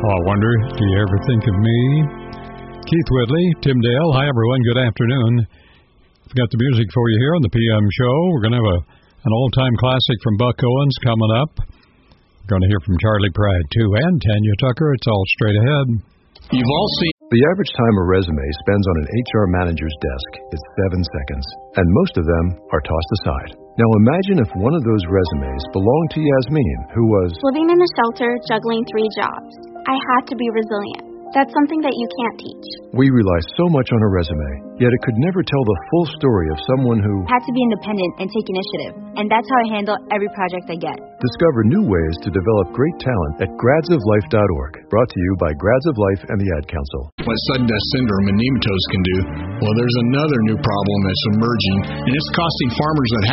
Oh, I wonder, do you ever think of me? Keith Whitley, Tim Dale. Hi, everyone. Good afternoon. We've got the music for you here on the PM show. We're going to have an all-time classic from Buck Owens coming up. We're going to hear from Charlie Pride, too, and Tanya Tucker. It's all straight ahead. You've all seen... The average time a resume spends on an HR manager's desk is 7 seconds, and most of them are tossed aside. Now imagine if one of those resumes belonged to Yasmin, who was living in a shelter, juggling 3 jobs. I had to be resilient. That's something that you can't teach. We rely so much on a resume, yet it could never tell the full story of someone who had to be independent and take initiative. And that's how I handle every project I get. Discover new ways to develop great talent at gradsoflife.org. Brought to you by Grads of Life and the Ad Council. What sudden death syndrome and nematodes can do. Well, there's another new problem that's emerging, and it's costing farmers that